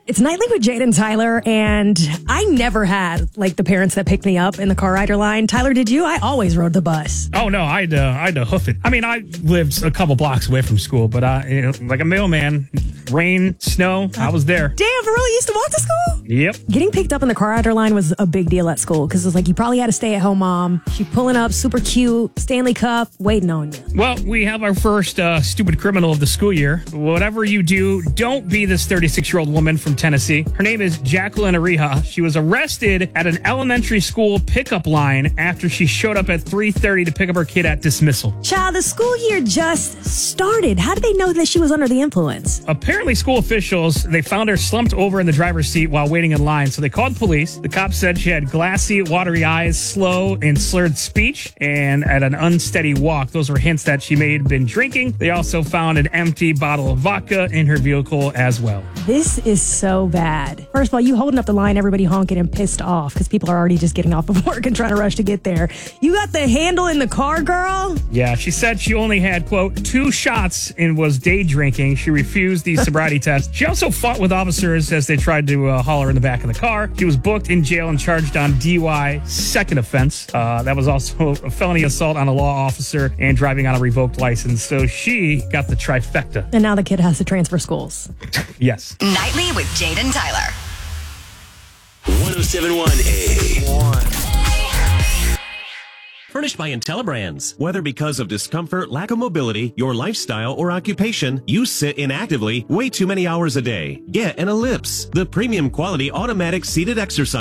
It's Nightly with Jade and Tyler, and I never had, like, the parents that picked me up in the car rider line. Tyler, did you? I always rode the bus. Oh, no, I had to hoof it. I mean, I lived a couple blocks away from school, but like a mailman, rain, snow, I was there. Damn, for real? You used to walk to school? Yep. Getting picked up in the car rider line was a big deal at school, because it was like you probably had a stay-at-home mom. She pulling up, super cute, Stanley Cup, waiting on you. Well, we have our first stupid criminal of the school year. Whatever you do, don't be this 36-year-old woman from Tennessee. Her name is Jacqueline Arija. She was arrested at an elementary school pickup line after she showed up at 3:30 to pick up her kid at dismissal. Child, the school year just started. How did they know that she was under the influence? Apparently, school officials, they found her slumped over in the driver's seat while waiting in line, so they called police. The cops said she had glassy, watery eyes, slow and slurred speech, and at an unsteady walk. Those were hints that she may have been drinking. They also found an empty bottle of vodka in her vehicle as well. This is so bad. First of all, you holding up the line, everybody honking and pissed off because people are already just getting off of work and trying to rush to get there. You got the handle in the car, girl? Yeah, she said she only had, quote, 2 shots and was day drinking. She refused the sobriety test. She also fought with officers as they tried to haul her in the back of the car. She was booked in jail and charged on DUI, second offense. That was also a felony assault on a law officer and driving on a revoked license. So she got the trifecta. And now the kid has to transfer schools. Yes. Nightly with Jade and Tyler. 1071 A. Furnished by IntelliBrands. Whether because of discomfort, lack of mobility, your lifestyle, or occupation, you sit inactively way too many hours a day. Get an Ellipse, the premium quality automatic seated exercise